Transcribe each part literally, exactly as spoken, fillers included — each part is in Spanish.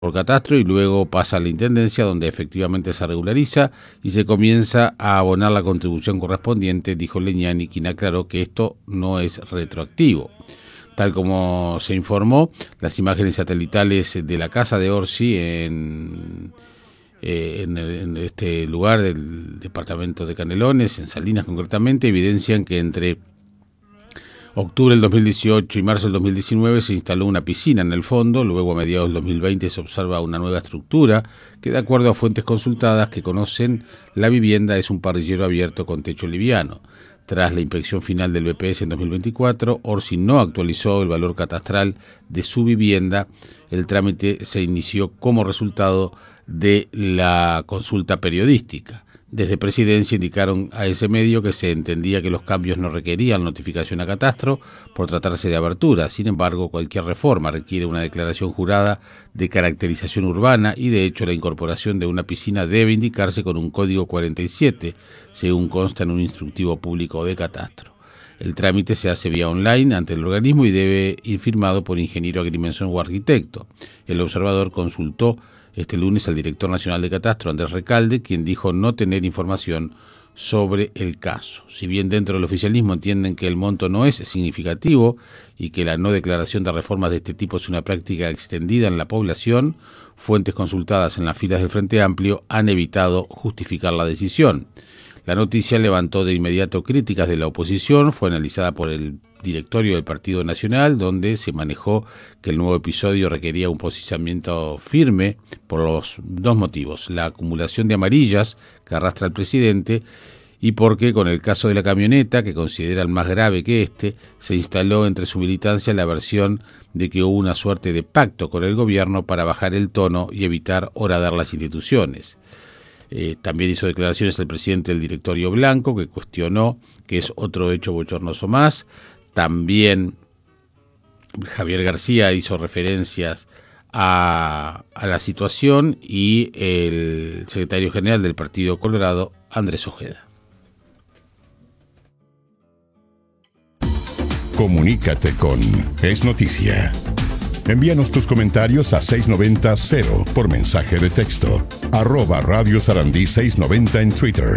por catastro y luego pasa a la intendencia, donde efectivamente se regulariza y se comienza a abonar la contribución correspondiente, dijo Legnani, quien aclaró que esto no es retroactivo. Tal como se informó, las imágenes satelitales de la casa de Orsi en, eh, en, en este lugar del departamento de Canelones, en Salinas concretamente, evidencian que entre octubre del dos mil dieciocho y marzo del dos mil diecinueve se instaló una piscina en el fondo, luego a mediados del dos mil veinte se observa una nueva estructura que, de acuerdo a fuentes consultadas que conocen la vivienda, es un parrillero abierto con techo liviano. Tras la inspección final del B P S en dos mil veinticuatro, Orsi no actualizó el valor catastral de su vivienda. El trámite se inició como resultado de la consulta periodística. Desde Presidencia indicaron a ese medio que se entendía que los cambios no requerían notificación a catastro por tratarse de abertura. Sin embargo, cualquier reforma requiere una declaración jurada de caracterización urbana y, de hecho, la incorporación de una piscina debe indicarse con un código cuarenta y siete, según consta en un instructivo público de catastro. El trámite se hace vía online ante el organismo y debe ir firmado por ingeniero agrimensor o arquitecto. El observador consultó este lunes al director nacional de Catastro, Andrés Recalde, quien dijo no tener información sobre el caso. Si bien dentro del oficialismo entienden que el monto no es significativo y que la no declaración de reformas de este tipo es una práctica extendida en la población, fuentes consultadas en las filas del Frente Amplio han evitado justificar la decisión. La noticia levantó de inmediato críticas de la oposición, fue analizada por el directorio del Partido Nacional, donde se manejó que el nuevo episodio requería un posicionamiento firme por los dos motivos: la acumulación de amarillas que arrastra el presidente y porque con el caso de la camioneta, que consideran más grave que este, se instaló entre su militancia la versión de que hubo una suerte de pacto con el gobierno para bajar el tono y evitar horadar las instituciones. Eh, también hizo declaraciones el presidente del directorio Blanco, que cuestionó que es otro hecho bochornoso más. También Javier García hizo referencias a, a la situación y el secretario general del Partido Colorado, Andrés Ojeda. Comunícate con Es Noticia. Envíanos tus comentarios a seiscientos noventa cero por mensaje de texto. Arroba Radio Sarandí seiscientos noventa en Twitter.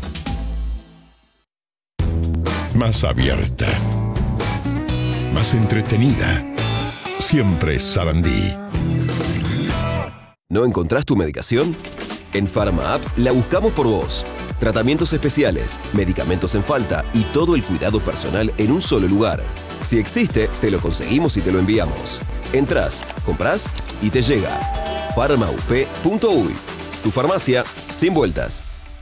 Más abierta. Más entretenida. Siempre Sarandí. ¿No encontrás tu medicación? En Pharma App la buscamos por vos. Tratamientos especiales, medicamentos en falta y todo el cuidado personal en un solo lugar. Si existe, te lo conseguimos y te lo enviamos. Entrás, comprás y te llega. Pharma U P punto U Y. Tu farmacia sin vueltas.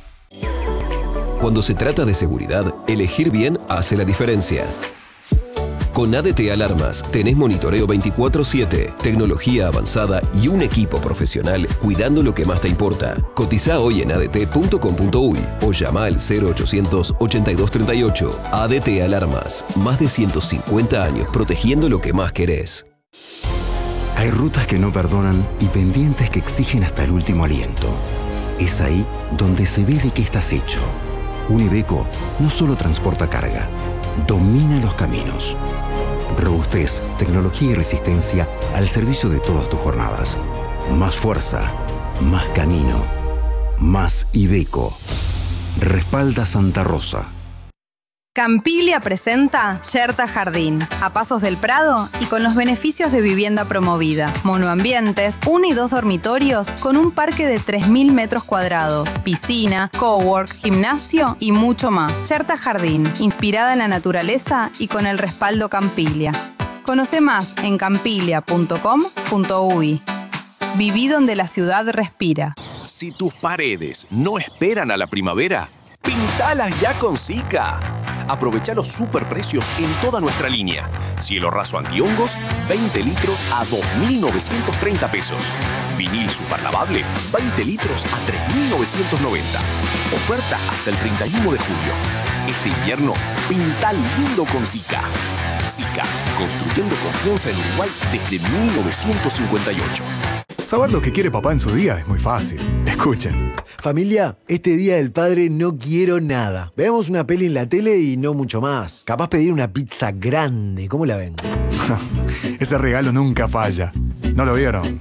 Cuando se trata de seguridad, elegir bien hace la diferencia. Con A D T Alarmas tenés monitoreo veinticuatro siete, tecnología avanzada y un equipo profesional cuidando lo que más te importa. Cotiza hoy en a d t punto com punto u y o llama al cero ochocientos ochenta y dos treinta y ocho. A D T Alarmas, más de ciento cincuenta años protegiendo lo que más querés. Hay rutas que no perdonan y pendientes que exigen hasta el último aliento. Es ahí donde se ve de qué estás hecho. Un Iveco no solo transporta carga, domina los caminos. Robustez, tecnología y resistencia al servicio de todas tus jornadas. Más fuerza, más camino, más Iveco. Respalda Santa Rosa. Campiglia presenta Cherta Jardín, a pasos del Prado y con los beneficios de vivienda promovida. Monoambientes, uno y dos dormitorios con un parque de tres mil metros cuadrados, piscina, cowork, gimnasio y mucho más. Cherta Jardín, inspirada en la naturaleza y con el respaldo Campiglia. Conoce más en campiglia punto com punto u y. Viví donde la ciudad respira. Si tus paredes no esperan a la primavera, pintalas ya con Sika. Aprovecha los superprecios en toda nuestra línea. Cielo raso antihongos, veinte litros a dos mil novecientos treinta pesos. Vinil superlavable, veinte litros a tres mil novecientos noventa. Oferta hasta el treinta y uno de julio. Este invierno, pinta lindo con Sika. Sika, construyendo confianza en Uruguay desde mil novecientos cincuenta y ocho. Saber lo que quiere papá en su día es muy fácil. Escuchen. Familia, este Día del Padre no quiero nada. Veamos una peli en la tele y no mucho más. Capaz pedir una pizza grande. ¿Cómo la ven? Ese regalo nunca falla. ¿No lo vieron?